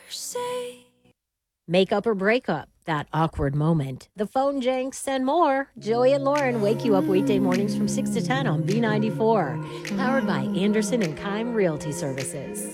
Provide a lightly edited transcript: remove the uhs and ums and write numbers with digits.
Makeup or breakup, that awkward moment, the phone janks, and more. Joey and Lauren wake you up weekday mornings from 6 to 10 on B94. Powered by Anderson and Kime Realty Services.